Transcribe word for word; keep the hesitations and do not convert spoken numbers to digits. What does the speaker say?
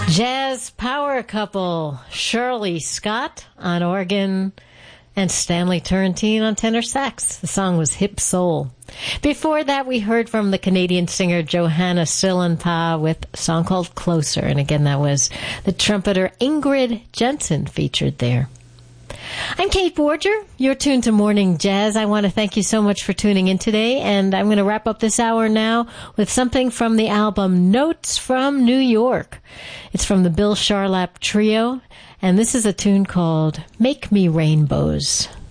Jazz power couple Shirley Scott on organ and Stanley Turrentine on tenor sax. The song was Hip Soul. Before that, we heard from the Canadian singer Johanna Sillanpää with a song called Closer. And again, that was the trumpeter Ingrid Jensen featured there. I'm Kate Borger. You're tuned to Morning Jazz. I want to thank you so much for tuning in today, and I'm going to wrap up this hour now with something from the album Notes from New York. It's from the Bill Charlap Trio, and this is a tune called Make Me Rainbows.